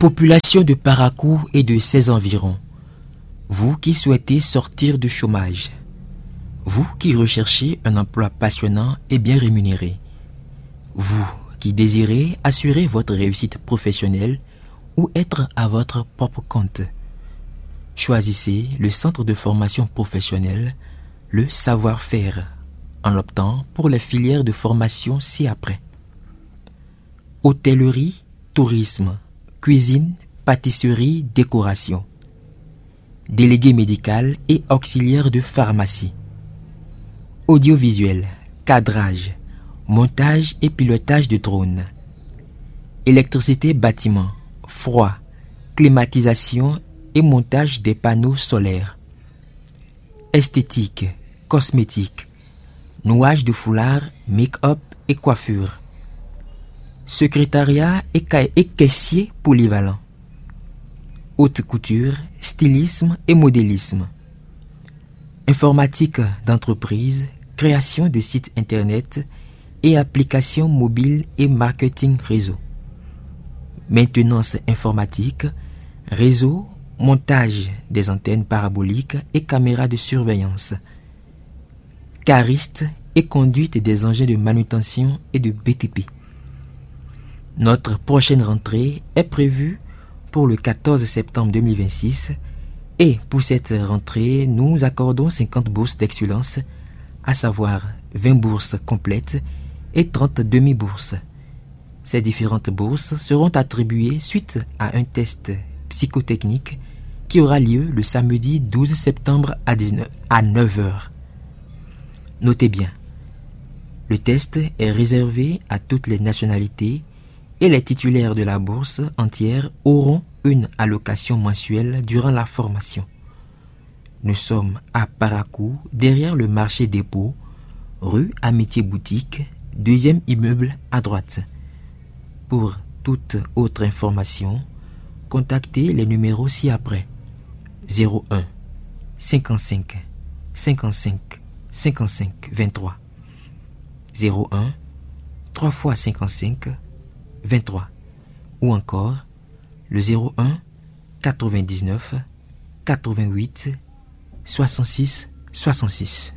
Population de Parakou et de ses environs, vous qui souhaitez sortir du chômage, vous qui recherchez un emploi passionnant et bien rémunéré, vous qui désirez assurer votre réussite professionnelle ou être à votre propre compte, choisissez le centre de formation professionnelle, le savoir-faire, en optant pour les filières de formation ci-après. Hôtellerie, tourisme, cuisine, pâtisserie, décoration. Délégué médical et auxiliaire de pharmacie. Audiovisuel, cadrage, montage et pilotage de drone. Électricité bâtiment, froid, climatisation et montage des panneaux solaires. Esthétique, cosmétique, nouage de foulard, make-up et coiffure. Secrétariat et caissier polyvalent. Haute couture, stylisme et modélisme. Informatique d'entreprise, création de sites internet et applications mobiles et marketing réseau. Maintenance informatique, réseau, montage des antennes paraboliques et caméras de surveillance. Cariste et conduite des engins de manutention et de BTP. Notre prochaine rentrée est prévue pour le 14 septembre 2026 et pour cette rentrée, nous accordons 50 bourses d'excellence, à savoir 20 bourses complètes et 30 demi-bourses. Ces différentes bourses seront attribuées suite à un test psychotechnique qui aura lieu le samedi 12 septembre à 9h. Notez bien, le test est réservé à toutes les nationalités et les titulaires de la bourse entière auront une allocation mensuelle durant la formation. Nous sommes à Parakou, derrière le marché dépôt, rue Amitié Boutique, deuxième immeuble à droite. Pour toute autre information, contactez les numéros ci-après. 01 55 55 55 23 01 3 x 55 23 ou encore le 01 99 88 66 66.